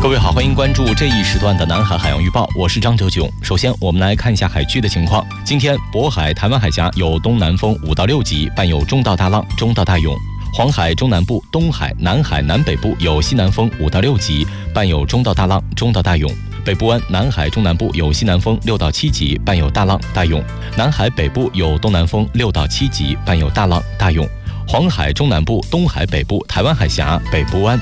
各位好，欢迎关注这一时段的南海海洋预报，我是张哲炯。首先，我们来看一下海区的情况。今天，渤海、台湾海峡有东南风5到6级，伴有中到大浪、中到大涌；黄海中南部、东海、南海南北部有西南风5到6级，伴有中到大浪、中到大涌；北部湾、南海中南部有西南风6到7级，伴有大浪、大涌；南海北部有东南风6到7级，伴有大浪、大涌；黄海中南部、东海北部、台湾海峡、北部湾